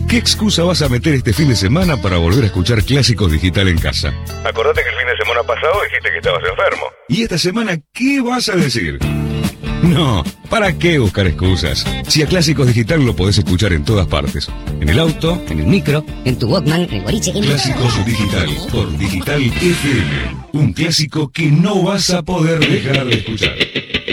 ¿Qué excusa vas a meter este fin de semana para volver a escuchar Clásicos Digital en casa? Acordate que el fin de semana pasado dijiste que estabas enfermo. ¿Y esta semana qué vas a decir? No, ¿para qué buscar excusas? Si a Clásicos Digital lo podés escuchar en todas partes. En el auto, en el micro, en tu Walkman, en el boliche. Clásicos Digital por Digital FM. Un clásico que no vas a poder dejar de escuchar.